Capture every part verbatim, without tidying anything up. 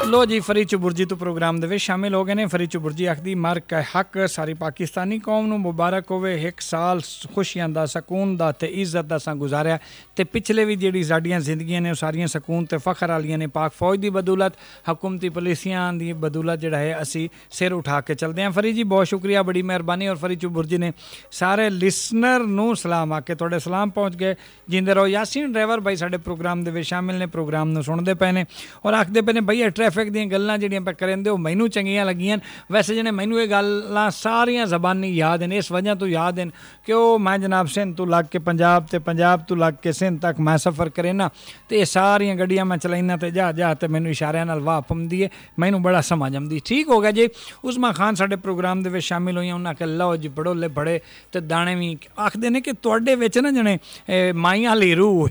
लो जी, फरीद चुबुर्जी तो प्रोग्राम दे विच शामिल हो गए ने। फरीद चुबुर्जी आखदी मर का हक सारी पाकिस्तानी कौम नूं मुबारक होवे। एक साल खुशियां दा, सकून दा ते इज्जत दा असां गुजारिया ते पिछले भी जिहड़ी साडियां जिंदगियां ने सारियां सकून ते फखर वालियां ने। पाक फौज दी बदौलत, हुकूमती पुलिसियां दी बदौलत जिहड़ा है असी सिर उठा के चलदे हां। फरीद जी बहुत शुक्रिया, बड़ी मेहरबानी। और फरीद चुबुर्जी ने सारे लिसनर नूं सलाम आके तुहाडे सलाम पहुँच गए। जिंदे रहो। यासीन ड्राइवर भाई साडे प्रोग्राम दे विच शामिल ने, प्रोग्राम नूं सुणदे पए ने और आखदे पे ने भई ट्रैफिक ਦੀਆਂ ਗੱਲਾਂ ਜਿਹੜੀਆਂ ਪੈ ਕਰਦੇ ਹੋ ਮੈਨੂੰ ਚੰਗੀਆਂ ਲੱਗੀਆਂ। ਵੈਸੇ ਜਿਹਨੇ ਮੈਨੂੰ ਇਹ ਗੱਲਾਂ ਸਾਰੀਆਂ ਜ਼ਬਾਨੀ ਯਾਦ ਨੇ, ਇਸ ਵਜ੍ਹਾ ਤੋਂ ਯਾਦ ਨੇ ਕਿ ਉਹ ਮੈਂ ਜਨਾਬ ਸਿੰਧ ਤੋਂ ਲੱਗ ਕੇ ਪੰਜਾਬ ਤੇ ਪੰਜਾਬ ਤੋਂ ਲੱਗ ਕੇ ਸਿੰਧ ਤੱਕ ਮੈਂ ਸਫ਼ਰ ਕਰੇ ਨਾ ਤੇ ਇਹ ਸਾਰੀਆਂ ਗੱਡੀਆਂ ਮੈਂ ਚਲਾਈਆਂ ਤੇ ਜਾ ਜਾ ਤੇ ਮੈਨੂੰ ਇਸ਼ਾਰਿਆਂ ਨਾਲ ਵਾਹ ਪਾਉਂਦੀ ਹੈ, ਮੈਨੂੰ ਬੜਾ ਸਮਝ ਆਉਂਦੀ। ਠੀਕ ਹੋ ਗਿਆ ਜੀ। ਉਸਮਾ ਖਾਨ ਸਾਡੇ ਪ੍ਰੋਗਰਾਮ ਦੇ ਵਿੱਚ ਸ਼ਾਮਿਲ ਹੋਈਆਂ। ਉਹਨਾਂ ਕਿ ਲਓ ਜੀ ਬੜੋਲੇ ਬੜੇ ਤੇ ਦਾਣੇ ਵੀ ਆਖਦੇ ਨੇ ਕਿ ਤੁਹਾਡੇ ਵਿੱਚ ਨਾ ਜਣੇ ਮਾਈਆਂ ਲਈ ਰੂਹ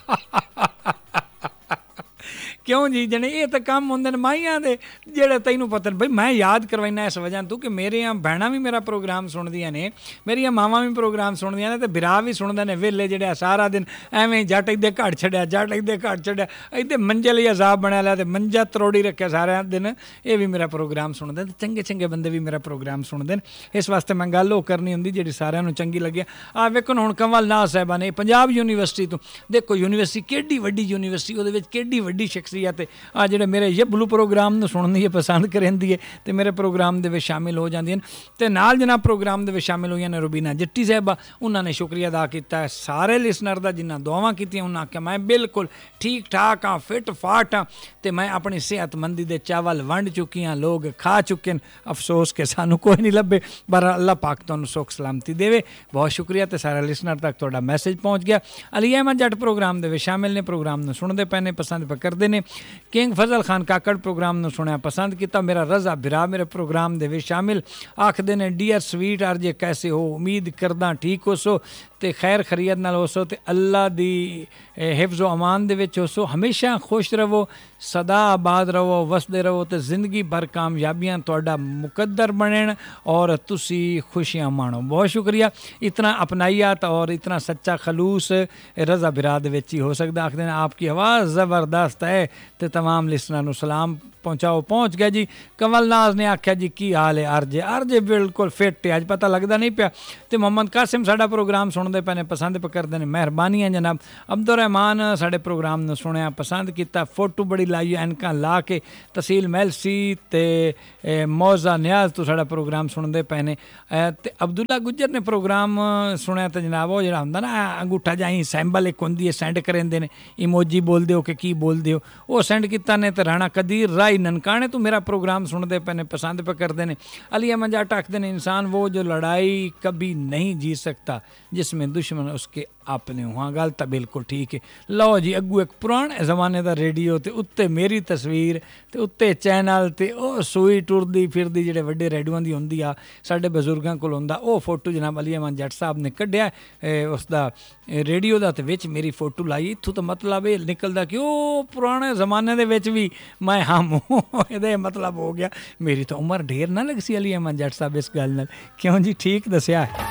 क्यों जी जने ये तो काम होंगे माइया दे जेड़े तैनूं पता बई मैं याद करवाइना इस वजह तो कि मेरिया भैणां भी मेरा प्रोग्राम सुनदियां ने, मेरिया मावां भी प्रोग्राम सुनदियां ने ते बिरा भी सुनदे ने। वेले जेड़े सारा दिन एवें जट इदे घर छड्या जट इदे घर छड्या इदे मंजे लई अजाब बना लिया ते मंजा तरोड़ी रखिया सारा दिन। ये भी मेरा प्रोग्राम सुनदे ते चंगे चंगे बंदे भी मेरा प्रोग्राम सुनदे ने। इस वास्ते मैं गल ओह करनी हुंदी जिहड़ी सारिआं नूं चंगी लगे। आ वेखो हुण कंवल नाज़ साहिबा ने पंजाब यूनीवर्सिटी तो देखो यूनीवर्सिटी केडी वड्डी यूनीवर्सिटी उहदे विच केडी वड्डी शख्सियत आ ਜਿਹੜੇ ਮੇਰੇ ਇਹ ਬਲੂ ਪ੍ਰੋਗਰਾਮ ਨੂੰ ਸੁਣਨੀ ਹੈ ਪਸੰਦ ਕਰਦੀ ਹੈ ਤੇ ਮੇਰੇ ਪ੍ਰੋਗਰਾਮ ਦੇ ਵਿੱਚ ਸ਼ਾਮਿਲ ਹੋ ਜਾਂਦੀਆਂ ਤੇ ਨਾਲ ਜਨਾਬ ਪ੍ਰੋਗਰਾਮ ਦੇ ਵਿੱਚ ਸ਼ਾਮਿਲ ਹੋਈਆਂ ਨੇ ਰੁਬੀਨਾ ਜੱਟੀ ਸਾਹਿਬਾ। ਉਹਨਾਂ ਨੇ ਸ਼ੁਕਰੀਆ ਅਦਾ ਕੀਤਾ ਹੈ ਸਾਰੇ ਲਿਸਨਰ ਦਾ ਜਿਨ੍ਹਾਂ ਦੁਆਵਾਂ ਕੀਤੀਆਂ। ਉਹਨਾਂ ਆਖਿਆ ਮੈਂ ਬਿਲਕੁਲ ਠੀਕ ਠਾਕ ਹਾਂ, ਫਿਟ ਫਾਟ ਹਾਂ ਤੇ ਮੈਂ ਆਪਣੀ ਸਿਹਤਮੰਦੀ ਦੇ ਚਾਵਲ ਵੰਡ ਚੁੱਕੀ ਹਾਂ, ਲੋਕ ਖਾ ਚੁੱਕੇ ਨੇ। ਅਫਸੋਸ ਕਿ ਸਾਨੂੰ ਕੋਈ ਨਹੀਂ ਲੱਭੇ, ਪਰ ਅੱਲਾਹ ਪਾਕ ਤੁਹਾਨੂੰ ਸੁੱਖ ਸਲਾਮਤੀ ਦੇਵੇ। ਬਹੁਤ ਸ਼ੁਕਰੀਆ ਤੇ ਸਾਰੇ ਲਿਸਨਰ ਤੱਕ ਤੁਹਾਡਾ ਮੈਸੇਜ ਪਹੁੰਚ ਗਿਆ। ਅਲੀ ਅਹਿਮਦ ਜੱਟ ਪ੍ਰੋਗਰਾਮ ਦੇ ਵਿੱਚ ਸ਼ਾਮਿਲ ਨੇ, ਪ੍ਰੋਗਰਾਮ ਨੂੰ ਸੁਣਦੇ ਪਏ ਨੇ, ਪਸੰਦ ਕਰਦੇ ਨੇ। किंग फजल खान काकड़ प्रोग्राम ਨੂੰ ਸੁਣਿਆ पसंद किया। मेरा रज़ा बिरा मेरे प्रोग्राम ਦੇ ਵਿੱਚ शामिल आखते ने डियर स्वीट आर जे कैसे हो, उम्मीद करदा ठीक होसो ਤੇ ਖੈਰ ਖਰੀਅਤ ਨਾਲ ਹੋਸੋ ਤੇ ਅੱਲਾ ਦੀ ਹਿਫਜ਼ ਓ ਅਮਾਨ ਦੇ ਵਿੱਚ ਹੋਸੋ। ਹਮੇਸ਼ਾ ਖੁਸ਼ ਰਹੋ, ਸਦਾ ਆਬਾਦ ਰਹੋ, ਵਸਦੇ ਰਹੋ ਤੇ ਜ਼ਿੰਦਗੀ ਭਰ ਕਾਮਯਾਬੀਆਂ ਤੁਹਾਡਾ ਮੁਕੱਦਰ ਬਣਨ और तुसी खुशियाँ माणो। बहुत शुक्रिया। इतना अपनाइयात और इतना सच्चा खलूस रज़ा बिरा दे विच ही हो सकता। आखते हैं आपकी आवाज़ ज़बरदस्त है तो तमाम लिसनर नूं सलाम पहुँचाओ। पहुँच गया जी। कंवल नाज ने आख्या जी की हाल है अरजे अरजे बिल्कुल फिट है, अज पता लगता नहीं पिया। तो मोहम्मद कासिम साडा प्रोग्राम सुनते पे ने, पसंद पे करते हैं। मेहरबानी है जनाब। अब्दुल रहमान साडे प्रोग्राम ने सुनिया, पसंद किया। फोटो बड़ी लाई एनका ला के तहसील महलसी ते मौजा न्याज तो साडा प्रोग्राम सुनते पे ने। ते अब्दुल्ला गुज्जर ने प्रोग्राम सुनिया तो जनाब वो जिहड़ा हुंदा ना अंगूठा जाई सैंबल एक हुंदी है सेंड करेंदे ने, इमोजी बोलदे हो कि की बोलदे हो, वो सेंड किता ने। तो राणा कदीर राय ननकाने तो मेरा प्रोग्राम सुनते पे ने, पसंद पे करते हैं। अली अहमद जट आखते हैं इंसान वो जो लड़ाई कभी नहीं जीत सकता जिसमें दुश्मन उसके अपने हो। हाँ गल तो बिल्कुल ठीक है। लो जी अगू एक पुराने जमाने का रेडियो ते उत्ते मेरी तस्वीर ते उत्ते चैनल ते ओ सूई टुरदी फिरदी जिहड़े वड्डे रेडियों दी हुंदी आ साडे बजुर्गां कोल हुंदा, ओ फोटो जनाब अली अहमद जट साहब ने कढ़िया उसदा रेडियो दा ते विच मेरी फोटो लाई। इत्थों तो मतलब ये निकलदा कि ओ पुराने जमाने दे विच भी मैं हम हूँ। इहदा मतलब हो गया मेरी तो उम्र ढेर ना लग सी अली अहमद जट साहब इस गल नाल। क्यों जी ठीक दस्या है।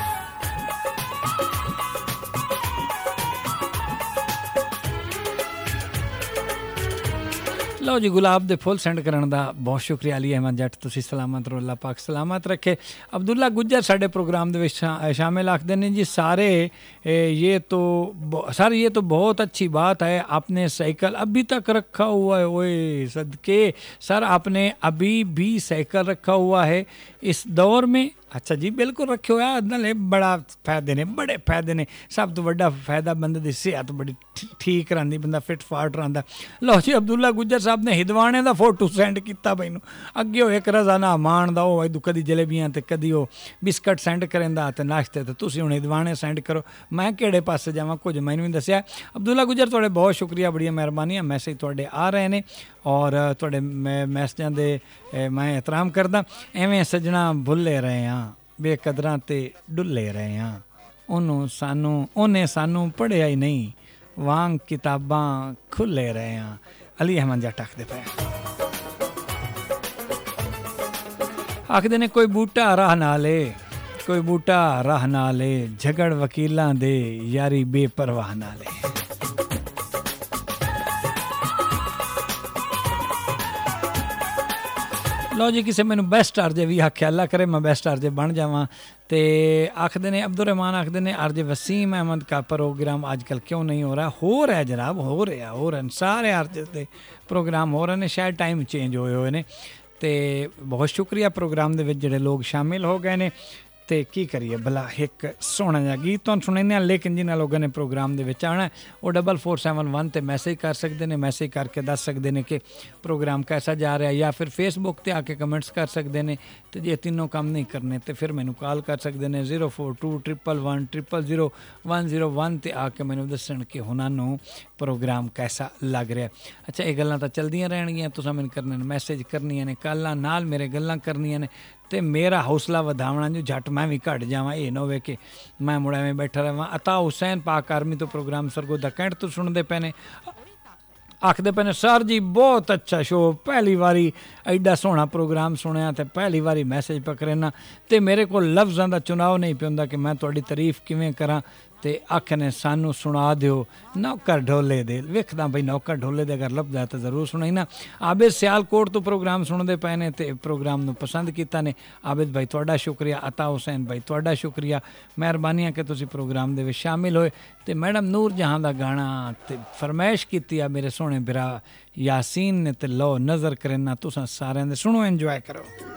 लो जी गुलाब दे फुल सेंड करने का बहुत शुक्रिया अली अहमद जट। तुसी सलामत रहो, अल्लाह पाक सलामत रखे। अब्दुल्ला गुज्जर साडे प्रोग्राम दे विच शामिल आखते हैं जी सारे ये तो सर ये तो बहुत अच्छी बात है, आपने साइकिल अभी तक रखा हुआ है। ओए सदके सर आपने अभी भी साइकिल रखा हुआ है इस दौर में। अच्छा जी बिल्कुल रखे हो यार, नाले बड़ा फायदे ने, बड़े फायदे ने। सब तो बड़ा फायदा बंदे की सेहत बड़ी ठीक रही, बंदा फिट फाट रहा। लो जी अब्दुल्ला गुज्जर साहब ने हिदवाने का फोटो सेंड किया मैनू। अगे वो एक रज़ा ना मान दा वो इदू कदी जलेबियां ते कदी वो बिस्कट सेंड करेंदा ते नाश्ते ते तुसीं हुण हिदवाने सेंड करो। मैं किहड़े पासे जावां कुछ मैनू ही दस्सिया। अब्दुल्ला गुज्जर तुहाडे बहुत शुक्रिया, बड़िया मेहरबानियां। मैसेज तुहाडे आ रहे हैं और तुहाडे मैसेजां दे मैं एहतराम करदा। एवें सजना भुल्ले रहे हाँ, बेकदरां ते डुल्ले रहे हाँ, ओनू सानू ओने सानू पढ़िया ही नहीं, वांग किताबां खुले रहे हाँ। अली अहमद जट आखदे पे आखदे ने कोई बूटा राह ना ले, कोई बूटा राह ना ले, झगड़ वकीलां दे यारी बेपरवाह ना ले। ਲਓ ਜੀ, ਕਿਸੇ ਮੈਨੂੰ ਬੈਸਟ ਅਰਜੇ ਵੀ ਆਖਿਆ, ਅੱਲਾ ਕਰੇ ਮੈਂ ਬੈਸਟ ਅਰਜੇ ਬਣ ਜਾਵਾਂ। ਤੇ ਆਖਦੇ ਨੇ ਅਬਦੁਰ ਰਹਿਮਾਨ ਆਖਦੇ ਨੇ ਅਰਜੇ ਵਸੀਮ ਅਹਿਮਦ का प्रोग्राम अजकल क्यों नहीं हो रहा? हो रहा है जनाब, हो रहा हो रहा सारे अरजे के प्रोग्राम हो रहे हैं, शायद टाइम चेंज होए हुए ने। तो बहुत शुक्रिया प्रोग्राम के जोड़े लोग शामिल हो गए ने। तो की करिए भला, एक सोहना जिहा गीत तुहानूं सुणाने, लेकिन जिन्होंने लोगों ने प्रोग्राम के आना वो डबल फोर सैवन वन ते मैसेज कर सकते हैं, मैसेज करके दस सकते हैं कि प्रोग्राम कैसा जा रहा है, या फिर फेसबुक पर आके कमेंट्स कर सकते हैं। तो जे तीनों काम नहीं करने तो फिर मैनू कॉल कर सकते हैं zero four to triple one triple zero one zero one ते आके मैनू दसन कि उन्होंने प्रोग्राम कैसा लग रहा है। अच्छा, ये गल्लां तां चलदियां रहणगीਆਂ, तुसां मैनूं करने ने मैसेज करनियां ने, कालां नाल मेरे गल्लां करनियां ने, तो मेरा हौसला वधावना जो झट मैं भी घट जावां, ये ना होवे कि मैं मुड़ा में बैठा रहां। अता हुसैन पाक आर्मी तो प्रोग्राम सरगोदा कैंट तो सुनते पे ने, आखते पे ने सर जी बहुत अच्छा शो, पहली बारी एडा सोहना प्रोग्राम सुनिया, तो पहली बारी मैसेज पकड़ना, तो मेरे को लफ्ज़ां दा चुनाव नहीं पिंदा कि मैं तुहाडी तारीफ किवें करां। तो आखने सानू सुना दिओ नौकर ढोले दे, वेखदा बई नौकर ढोले दे अगर लभदा तो जरूर सुनाईना। आबिद सियालकोट तो प्रोग्राम सुनते पे ने, तो प्रोग्राम नूं पसंद कीता ने। आबिद भाई तुहाडा शुक्रिया, अता हुसैन भाई तुहाडा शुक्रिया, मेहरबानी कि तुसीं प्रोग्राम दे विच शामिल होए। तो मैडम नूर जहां दा गाना ते फरमाइश कीती आ मेरे सोहणे बिरा यासीन ने, ते लो नज़र करना, तुसां सारिआं दे सुनो, इंजॉय करो।